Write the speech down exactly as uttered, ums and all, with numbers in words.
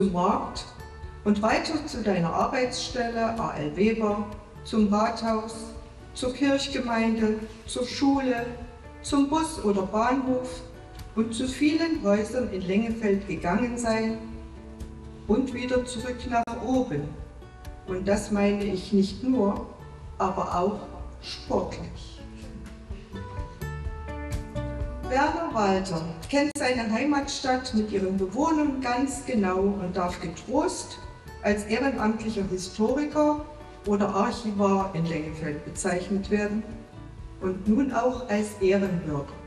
zum Markt und weiter zu deiner Arbeitsstelle A L Weber, zum Rathaus, zur Kirchgemeinde, zur Schule, zum Bus oder Bahnhof und zu vielen Häusern in Lengefeld gegangen sein und wieder zurück nach oben. Und das meine ich nicht nur, aber auch sportlich. Werner Walter kennt seine Heimatstadt mit ihren Bewohnern ganz genau und darf getrost als ehrenamtlicher Historiker oder Archivar in Lengefeld bezeichnet werden und nun auch als Ehrenbürger.